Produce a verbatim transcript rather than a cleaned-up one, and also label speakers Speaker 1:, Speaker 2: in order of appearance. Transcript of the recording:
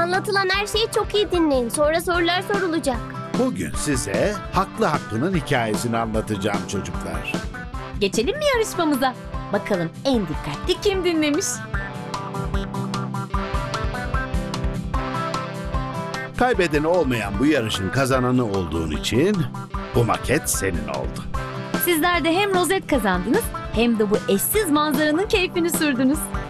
Speaker 1: Anlatılan her şeyi çok iyi dinleyin. Sonra sorular sorulacak.
Speaker 2: Bugün size Haklı Hakkı'nın hikayesini anlatacağım çocuklar.
Speaker 3: Geçelim mi yarışmamıza? Bakalım en dikkatli kim dinlemiş?
Speaker 2: Kaybedeni olmayan bu yarışın kazananı olduğun için bu maket senin oldu.
Speaker 3: Sizler de hem rozet kazandınız hem de bu eşsiz manzaranın keyfini sürdünüz.